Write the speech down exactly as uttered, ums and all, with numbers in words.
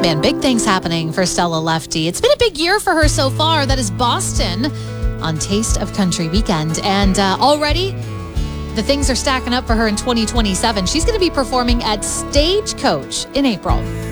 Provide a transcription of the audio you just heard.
Man, big things happening for Stella Lefty. It's been a big year for her so far. That is Boston on Taste of Country weekend. And uh, already, the things are stacking up for her in twenty twenty-seven. She's going to be performing at Stagecoach in April.